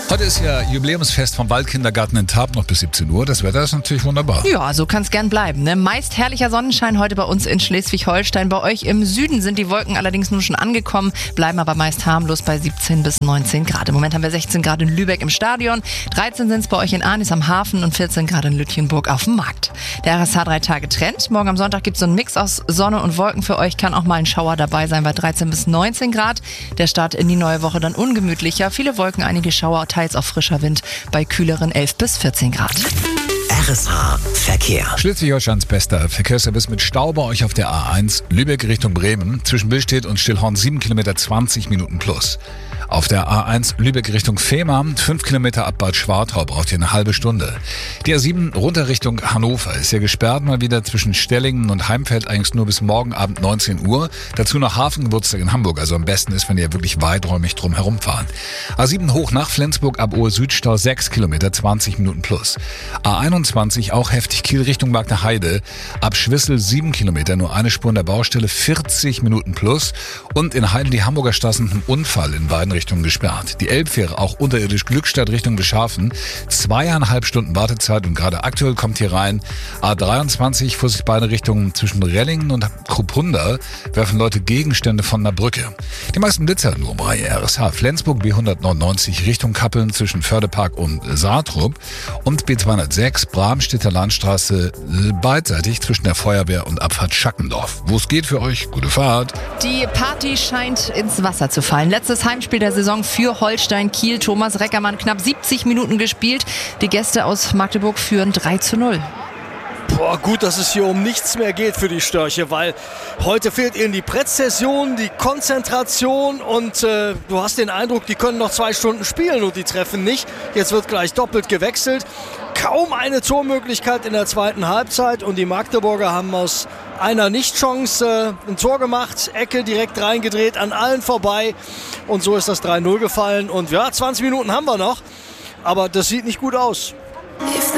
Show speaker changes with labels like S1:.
S1: Heute ist ja Jubiläumsfest vom Waldkindergarten in Tarp noch bis 17 Uhr. Das Wetter ist natürlich wunderbar.
S2: Ja, so kann es gern bleiben. Ne? Meist herrlicher Sonnenschein heute bei uns in Schleswig-Holstein. Bei euch im Süden sind die Wolken allerdings nun schon angekommen, bleiben aber meist harmlos bei 17 bis 19 Grad. Im Moment haben wir 16 Grad in Lübeck im Stadion, 13 sind es bei euch in Arnis am Hafen und 14 Grad in Lütjenburg auf dem Markt. Der RSH 3 Tage Trend. Morgen am Sonntag gibt es so einen Mix aus Sonne und Wolken für euch. Kann auch mal ein Schauer dabei sein bei 13 bis 19 Grad. Der Start in die neue Woche dann ungemütlicher. Viele Wolken, einige Schauer, teils auch frischer Wind bei kühleren 11 bis 14 Grad.
S3: RSH Verkehr.
S1: Schleswig-Holsteins bester Verkehrsservice mit Stau bei euch auf der A1 Lübeck Richtung Bremen. Zwischen Billstedt und Stillhorn 7 Kilometer 20 Minuten plus. Auf der A1 Lübeck Richtung Fehmarn 5 Kilometer ab Bad Schwartau braucht ihr eine halbe Stunde. Die A7 runter Richtung Hannover ist ja gesperrt mal wieder zwischen Stellingen und Heimfeld eigentlich nur bis morgen Abend 19 Uhr. Dazu noch Hafengeburtstag in Hamburg. Also am besten ist, wenn ihr wirklich weiträumig drum herumfahren. A7 hoch nach Flensburg ab Ohe Südstau 6 Kilometer 20 Minuten plus. A21 auch heftig Kiel Richtung Magna Heide. Ab Schwissel 7 Kilometer, nur eine Spur in der Baustelle 40 Minuten plus. Und in Heiden die Hamburger Straßen ein Unfall in beiden Richtungen gesperrt. Die Elbfähre auch unterirdisch Glückstadt Richtung Beschafen. 2,5 Stunden Wartezeit und gerade aktuell kommt hier rein. A23 Vorsicht beide Richtungen zwischen Rellingen und Kruppunda werfen Leute Gegenstände von einer Brücke. Die meisten Blitzer nur bei RSH. Flensburg B199 Richtung Kappeln zwischen Fördepark und Saatrup und B206 Bramstädter Landstraße beidseitig zwischen der Feuerwehr und Abfahrt Schackendorf. Wo es geht für euch, gute Fahrt.
S2: Die Party scheint ins Wasser zu fallen. Letztes Heimspiel der Saison für Holstein Kiel. Thomas Reckermann knapp 70 Minuten gespielt. Die Gäste aus Magdeburg führen 3:0.
S4: Gut, dass es hier um nichts mehr geht für die Störche, weil heute fehlt ihnen die Präzision, die Konzentration und du hast den Eindruck, die können noch 2 Stunden spielen und die treffen nicht. Jetzt wird gleich doppelt gewechselt. Kaum eine Tormöglichkeit in der zweiten Halbzeit und die Magdeburger haben aus einer Nichtchance ein Tor gemacht, Ecke direkt reingedreht, an allen vorbei und so ist das 3:0 gefallen und ja, 20 Minuten haben wir noch, aber das sieht nicht gut aus.